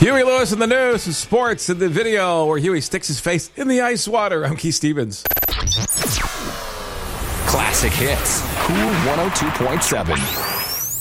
Huey Lewis in the news, some sports, and the video where Huey sticks his face in the ice water. I'm Keith Stevens. Classic hits. Cool 102.7.